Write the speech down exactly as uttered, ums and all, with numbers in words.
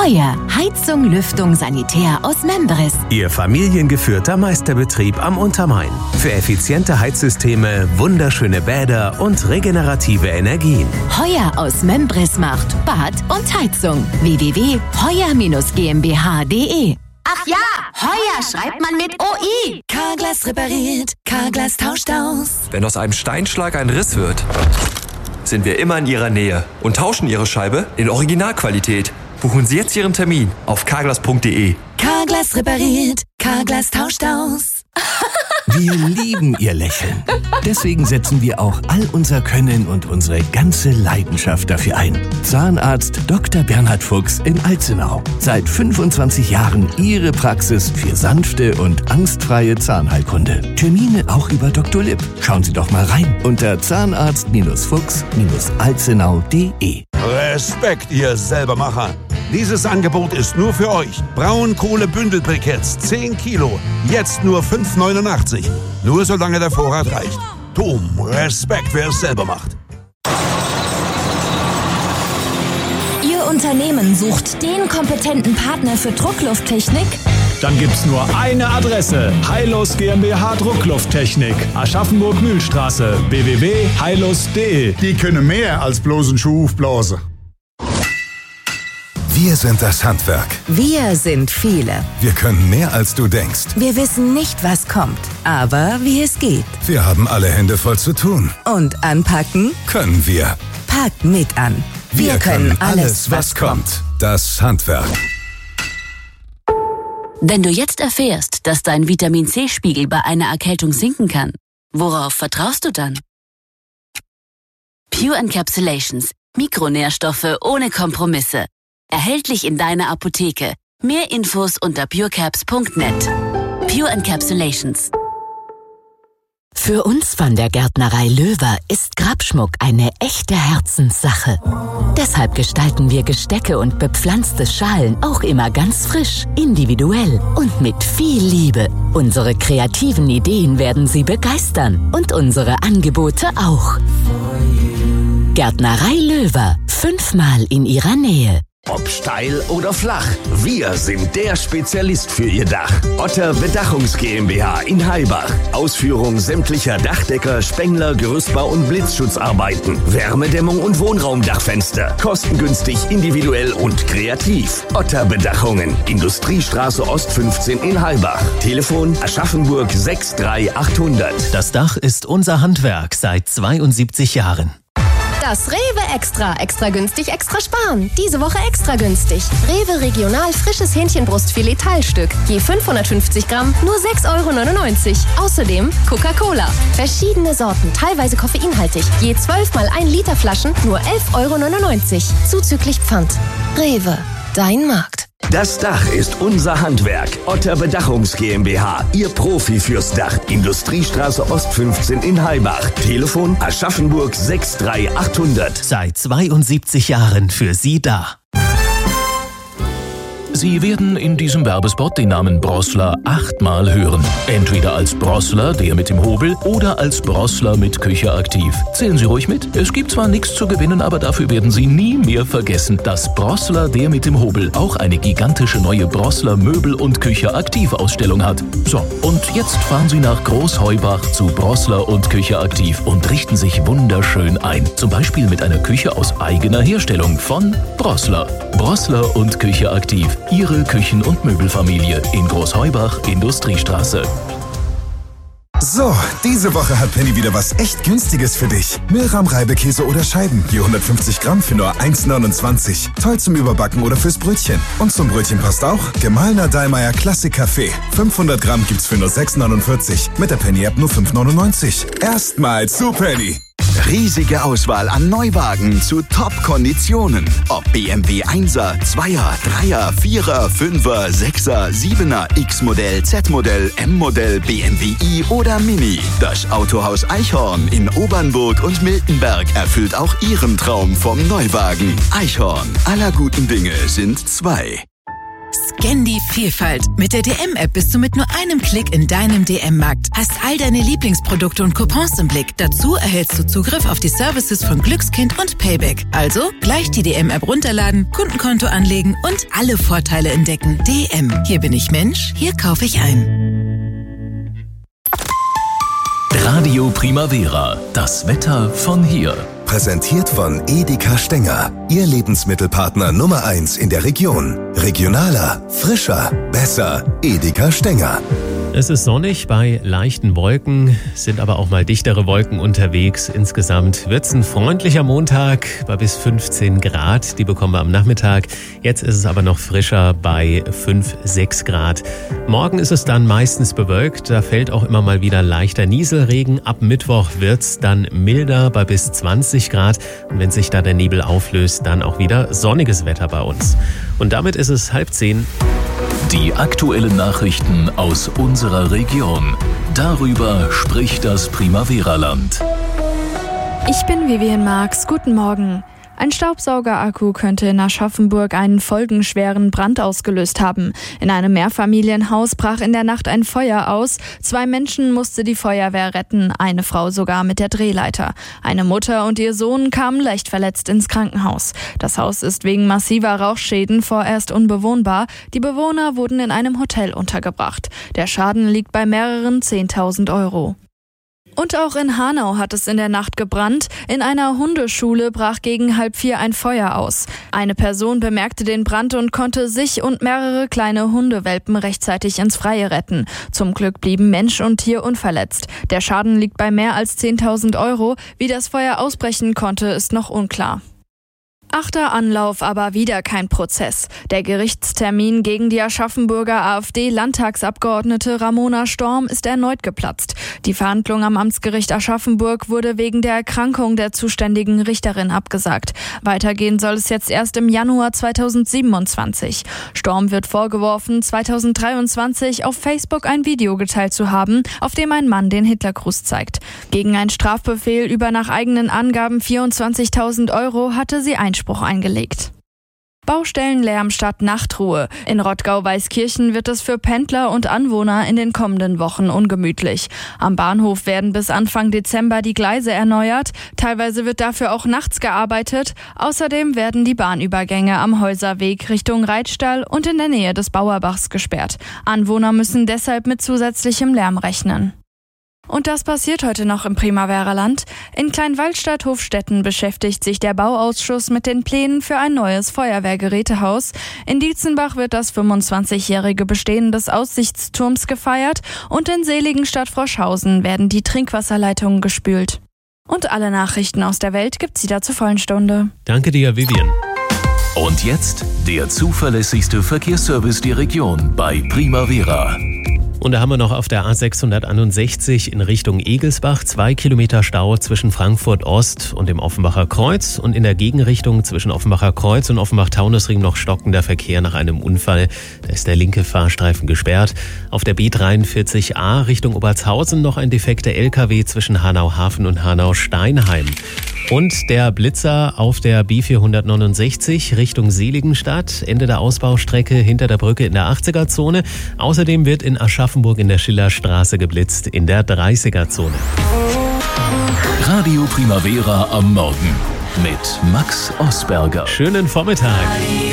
Heuer. Heizung, Lüftung, Sanitär aus Membris. Ihr familiengeführter Meisterbetrieb am Untermain. Für effiziente Heizsysteme, wunderschöne Bäder und regenerative Energien. Heuer aus Membris macht Bad und Heizung. w w w punkt heuer Bindestrich g m b h punkt d e. Ach ja, Heuer schreibt man mit O I. Carglass repariert, Carglass tauscht aus. Wenn aus einem Steinschlag ein Riss wird, sind wir immer in Ihrer Nähe und tauschen Ihre Scheibe in Originalqualität. Buchen Sie jetzt Ihren Termin auf carglass punkt d e. Carglass repariert, Carglass tauscht aus. Wir lieben Ihr Lächeln. Deswegen setzen wir auch all unser Können und unsere ganze Leidenschaft dafür ein. Zahnarzt Doktor Bernhard Fuchs in Alzenau. Seit fünfundzwanzig Jahren Ihre Praxis für sanfte und angstfreie Zahnheilkunde. Termine auch über Doktor Lipp. Schauen Sie doch mal rein unter zahnarzt Fuchs alzenau punkt d e. Respekt, ihr Selbermacher. Dieses Angebot ist nur für euch. Braunkohle-Bündelbriketts, zehn Kilo. Jetzt nur fünf neunundachtzig. Nur solange der Vorrat reicht. Dom, Respekt, wer es selber macht. Ihr Unternehmen sucht den kompetenten Partner für Drucklufttechnik? Dann gibt's nur eine Adresse. Heilus GmbH Drucklufttechnik. Aschaffenburg-Mühlstraße. w w w punkt heilus punkt d e. Die können mehr als bloßen Schuh aufblasen. Wir sind das Handwerk. Wir sind viele. Wir können mehr als du denkst. Wir wissen nicht, was kommt, aber wie es geht. Wir haben alle Hände voll zu tun. Und anpacken? Können wir. Packt mit an. Wir, wir können alles, was kommt. Das Handwerk. Wenn du jetzt erfährst, dass dein Vitamin-C-Spiegel bei einer Erkältung sinken kann, worauf vertraust du dann? Pure Encapsulations. Mikronährstoffe ohne Kompromisse. Erhältlich in deiner Apotheke. Mehr Infos unter purecaps punkt net. Pure Encapsulations. Für uns von der Gärtnerei Löwer ist Grabschmuck eine echte Herzenssache. Deshalb gestalten wir Gestecke und bepflanzte Schalen auch immer ganz frisch, individuell und mit viel Liebe. Unsere kreativen Ideen werden Sie begeistern und unsere Angebote auch. Gärtnerei Löwer, fünfmal in Ihrer Nähe. Ob steil oder flach, wir sind der Spezialist für Ihr Dach. Otter Bedachungs GmbH in Heilbach. Ausführung sämtlicher Dachdecker, Spengler, Gerüstbau und Blitzschutzarbeiten. Wärmedämmung und Wohnraumdachfenster. Kostengünstig, individuell und kreativ. Otter Bedachungen. Industriestraße Ost fünfzehn in Heilbach. Telefon Aschaffenburg sechs drei achthundert. Das Dach ist unser Handwerk seit zweiundsiebzig Jahren. Das Rewe Extra. Extra günstig, extra sparen. Diese Woche extra günstig. Rewe Regional frisches Hähnchenbrustfilet Teilstück. Je fünfhundertfünfzig Gramm, nur sechs Euro neunundneunzig. Außerdem Coca-Cola. Verschiedene Sorten, teilweise koffeinhaltig. Je zwölf mal ein Liter Flaschen, nur elf Euro neunundneunzig. Zuzüglich Pfand. Rewe. Dein Markt. Das Dach ist unser Handwerk. Otter Bedachungs GmbH. Ihr Profi fürs Dach. Industriestraße Ost fünfzehn in Heilbach. Telefon Aschaffenburg sechs drei achthundert. Seit zweiundsiebzig Jahren für Sie da. Sie werden in diesem Werbespot den Namen Brossler achtmal hören. Entweder als Brossler, der mit dem Hobel, oder als Brossler mit Küche aktiv. Zählen Sie ruhig mit. Es gibt zwar nichts zu gewinnen, aber dafür werden Sie nie mehr vergessen, dass Brossler, der mit dem Hobel, auch eine gigantische neue Brossler Möbel- und Küche aktiv Ausstellung hat. So, und jetzt fahren Sie nach Großheubach zu Brossler und Küche aktiv und richten sich wunderschön ein. Zum Beispiel mit einer Küche aus eigener Herstellung von Brossler. Brossler und Küche aktiv. Ihre Küchen- und Möbelfamilie in Großheubach, Industriestraße. So, diese Woche hat Penny wieder was echt Günstiges für dich. Milchrahm-Reibekäse oder Scheiben, je hundertfünfzig Gramm für nur eins neunundzwanzig. Toll zum Überbacken oder fürs Brötchen. Und zum Brötchen passt auch gemahlener Dallmayr Klassik Kaffee. fünfhundert Gramm gibt's für nur sechs neunundvierzig. Mit der Penny-App nur fünf neunundneunzig. Erstmal zu Penny. Riesige Auswahl an Neuwagen zu Top-Konditionen. Ob B M W Einser, Zweier, Dreier, Vierer, Fünfer, Sechser, Siebener, X-Modell, Z-Modell, M-Modell, B M W i oder Mini. Das Autohaus Eichhorn in Obernburg und Miltenberg erfüllt auch Ihren Traum vom Neuwagen. Eichhorn, aller guten Dinge sind zwei. Gern die Vielfalt. Mit der D M-App bist du mit nur einem Klick in deinem D M-Markt. Hast all deine Lieblingsprodukte und Coupons im Blick. Dazu erhältst du Zugriff auf die Services von Glückskind und Payback. Also gleich die D M-App runterladen, Kundenkonto anlegen und alle Vorteile entdecken. D M. Hier bin ich Mensch, hier kaufe ich ein. Radio Primavera. Das Wetter von hier. Präsentiert von Edeka Stenger. Ihr Lebensmittelpartner Nummer eins in der Region. Regionaler, frischer, besser. Edeka Stenger. Es ist sonnig bei leichten Wolken, sind aber auch mal dichtere Wolken unterwegs. Insgesamt wird es ein freundlicher Montag bei bis fünfzehn Grad. Die bekommen wir am Nachmittag. Jetzt ist es aber noch frischer bei fünf, sechs Grad. Morgen ist es dann meistens bewölkt. Da fällt auch immer mal wieder leichter Nieselregen. Ab Mittwoch wird es dann milder bei bis zwanzig Grad. Und wenn sich da der Nebel auflöst, dann auch wieder sonniges Wetter bei uns. Und damit ist es halb zehn. Die aktuellen Nachrichten aus unserer Region. Darüber spricht das Primavera-Land. Ich bin Vivian Marx. Guten Morgen. Ein Staubsaugerakku könnte in Aschaffenburg einen folgenschweren Brand ausgelöst haben. In einem Mehrfamilienhaus brach in der Nacht ein Feuer aus. Zwei Menschen musste die Feuerwehr retten, eine Frau sogar mit der Drehleiter. Eine Mutter und ihr Sohn kamen leicht verletzt ins Krankenhaus. Das Haus ist wegen massiver Rauchschäden vorerst unbewohnbar. Die Bewohner wurden in einem Hotel untergebracht. Der Schaden liegt bei mehreren zehntausend Euro. Und auch in Hanau hat es in der Nacht gebrannt. In einer Hundeschule brach gegen halb vier ein Feuer aus. Eine Person bemerkte den Brand und konnte sich und mehrere kleine Hundewelpen rechtzeitig ins Freie retten. Zum Glück blieben Mensch und Tier unverletzt. Der Schaden liegt bei mehr als zehntausend Euro. Wie das Feuer ausbrechen konnte, ist noch unklar. Achter Anlauf, aber wieder kein Prozess. Der Gerichtstermin gegen die Aschaffenburger AfD-Landtagsabgeordnete Ramona Storm ist erneut geplatzt. Die Verhandlung am Amtsgericht Aschaffenburg wurde wegen der Erkrankung der zuständigen Richterin abgesagt. Weitergehen soll es jetzt erst im Januar zweitausendsiebenundzwanzig. Storm wird vorgeworfen, zweitausenddreiundzwanzig auf Facebook ein Video geteilt zu haben, auf dem ein Mann den Hitlergruß zeigt. Gegen einen Strafbefehl über nach eigenen Angaben vierundzwanzigtausend Euro hatte sie Einspruch eingelegt. Baustellenlärm statt Nachtruhe. In Rottgau-Weißkirchen wird es für Pendler und Anwohner in den kommenden Wochen ungemütlich. Am Bahnhof werden bis Anfang Dezember die Gleise erneuert. Teilweise wird dafür auch nachts gearbeitet. Außerdem werden die Bahnübergänge am Häuserweg Richtung Reitstall und in der Nähe des Bauerbachs gesperrt. Anwohner müssen deshalb mit zusätzlichem Lärm rechnen. Und das passiert heute noch im Primavera-Land. In Kleinwaldstadt-Hofstetten beschäftigt sich der Bauausschuss mit den Plänen für ein neues Feuerwehrgerätehaus. In Dietzenbach wird das fünfundzwanzigjährige Bestehen des Aussichtsturms gefeiert und in Seligenstadt Froschhausen werden die Trinkwasserleitungen gespült. Und alle Nachrichten aus der Welt gibt's wieder zur vollen Stunde. Danke dir, Vivian. Und jetzt der zuverlässigste Verkehrsservice der Region bei Primavera. Und da haben wir noch auf der A sechshunderteinundsechzig in Richtung Egelsbach zwei Kilometer Stau zwischen Frankfurt Ost und dem Offenbacher Kreuz und in der Gegenrichtung zwischen Offenbacher Kreuz und Offenbach-Taunusring noch stockender Verkehr nach einem Unfall. Da ist der linke Fahrstreifen gesperrt. Auf der B dreiundvierzig A Richtung Obertshausen noch ein defekter L K W zwischen Hanau-Hafen und Hanau-Steinheim. Und der Blitzer auf der B vierhundertneunundsechzig Richtung Seligenstadt, Ende der Ausbaustrecke hinter der Brücke in der achtziger-Zone. Außerdem wird in Aschaffenburg in der Schillerstraße geblitzt in der dreißiger-Zone. Radio Primavera am Morgen mit Max Osberger. Schönen Vormittag.